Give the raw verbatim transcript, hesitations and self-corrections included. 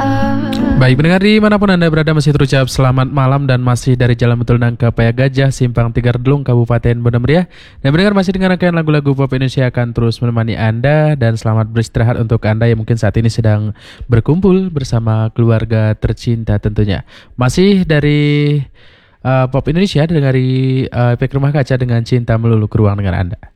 Baik pendengar dimanapun Anda berada, masih terucap selamat malam dan masih dari Jalan Betul Nangka Paya Gajah Simpang Tiga Redlung Kabupaten Bener Meriah. Dan pendengar masih dengarkan lagu-lagu pop Indonesia akan terus menemani Anda. Dan selamat beristirahat untuk Anda yang mungkin saat ini sedang berkumpul bersama keluarga tercinta tentunya. Masih dari uh, pop Indonesia, dari uh, efek rumah kaca dengan cinta melulu ke ruang dengan Anda.